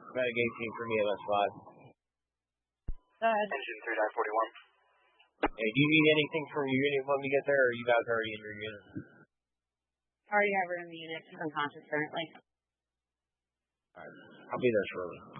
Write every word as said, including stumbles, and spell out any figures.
Medic eighteen for E M S five. Go ahead. Engine three nine forty-one. Hey, do you need anything from your unit when we get there, or are you guys already in your unit? Already have her in the unit. She's unconscious currently. Alright, I'll be there shortly.